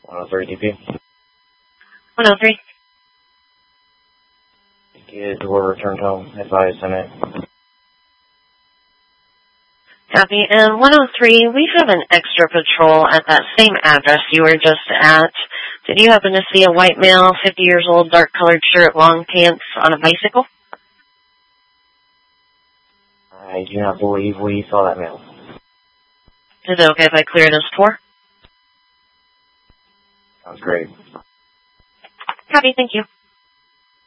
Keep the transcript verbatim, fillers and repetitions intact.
one oh three D P. one oh three. Get door returned home. Advise on it. Copy. And one oh three, we have an extra patrol at that same address you were just at. Did you happen to see a white male, fifty years old, dark-colored shirt, long pants, on a bicycle? I do not believe we saw that male. Is it okay if I clear this tour? Sounds great. Copy. Thank you.